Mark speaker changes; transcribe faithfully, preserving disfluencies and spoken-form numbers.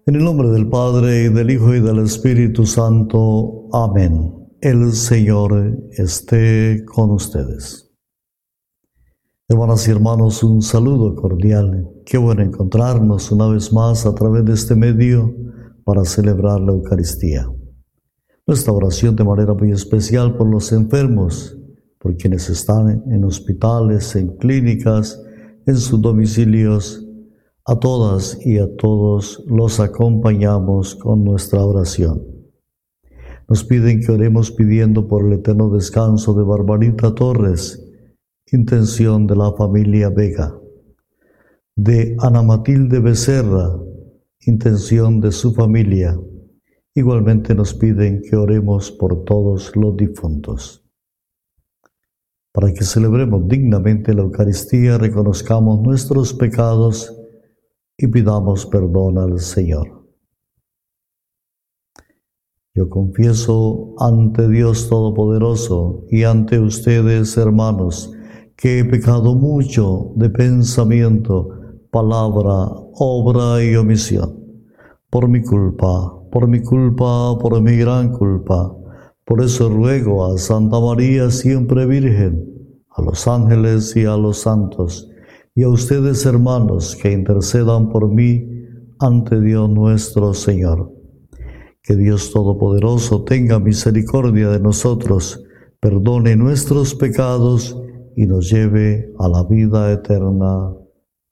Speaker 1: En el nombre del Padre, y del Hijo, y del Espíritu Santo. Amén. El Señor esté con ustedes. Hermanas y hermanos, un saludo cordial. Qué bueno encontrarnos una vez más a través de este medio para celebrar la Eucaristía. Nuestra oración de manera muy especial por los enfermos, por quienes están en hospitales, en clínicas, en sus domicilios. A todas y a todos los acompañamos con nuestra oración. Nos piden que oremos pidiendo por el eterno descanso de Barbarita Torres, intención de la familia Vega, de Ana Matilde Becerra, intención de su familia. Igualmente nos piden que oremos por todos los difuntos. Para que celebremos dignamente la Eucaristía, reconozcamos nuestros pecados y pidamos perdón al Señor. Yo confieso ante Dios Todopoderoso y ante ustedes, hermanos, que he pecado mucho de pensamiento, palabra, obra y omisión. Por mi culpa, por mi culpa, por mi gran culpa. Por eso ruego a Santa María, siempre Virgen, a los ángeles y a los santos, y a ustedes, hermanos, que intercedan por mí ante Dios nuestro Señor. Que Dios Todopoderoso tenga misericordia de nosotros, perdone nuestros pecados y nos lleve a la vida eterna.